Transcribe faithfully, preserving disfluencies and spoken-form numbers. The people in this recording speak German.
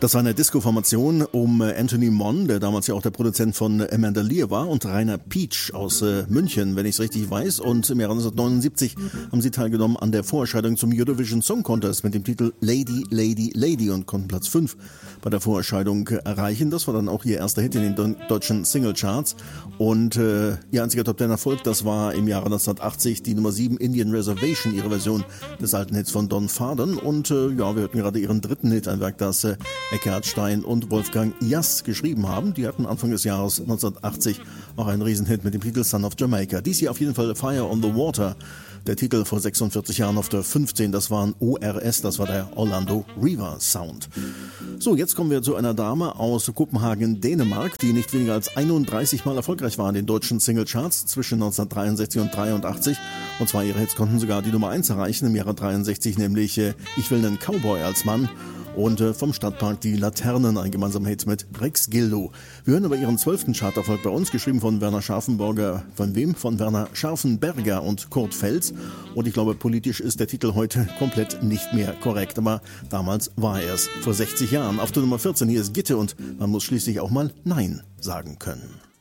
Das war eine Disco-Formation um Anthony Mon, der damals ja auch der Produzent von Amanda Lear war, und Rainer Pietsch aus äh, München, wenn ich es richtig weiß. Und im Jahre neunzehnhundertneunundsiebzig haben sie teilgenommen an der Vorentscheidung zum Eurovision Song Contest mit dem Titel Lady, Lady, Lady und konnten Platz fünf bei der Vorentscheidung erreichen. Das war dann auch ihr erster Hit in den deutschen Singlecharts. Und äh, ihr einziger Top-Ten-Erfolg, das war im Jahre neunzehnhundertachtzig die Nummer sieben Indian Reservation, ihre Version des alten Hits von Don Fadden. Und äh, ja, wir hörten gerade ihren dritten Hit, ein Werk, das äh, Eckhard Stein und Wolfgang Jass geschrieben haben. Die hatten Anfang des Jahres neunzehnhundertachtzig auch einen Riesenhit mit dem Titel Son of Jamaica. Dies hier auf jeden Fall Fire on the Water. Der Titel vor sechsundvierzig Jahren auf der fünfzehn, das war ein O R S, das war der Orlando River Sound. So, jetzt kommen wir zu einer Dame aus Kopenhagen, Dänemark, die nicht weniger als einunddreißig Mal erfolgreich war in den deutschen Singlecharts zwischen neunzehnhundertdreiundsechzig und dreiundachtzig. Und zwar ihre Hits konnten sogar die Nummer eins erreichen im Jahre dreiundsechzig, nämlich äh, Ich will einen Cowboy als Mann. Und äh, vom Stadtpark die Laternen, ein gemeinsamer Hit mit Rex Gildo. Wir hören aber ihren zwölften Charterfolg bei uns, geschrieben von Werner Scharfenberger. Von wem? Von Werner Scharfenberger und Kurt Fels. Und ich glaube, politisch ist der Titel heute komplett nicht mehr korrekt. Aber damals war er es, vor sechzig Jahren. Auf der Nummer vierzehn, hier ist Gitte, und man muss schließlich auch mal Nein sagen können.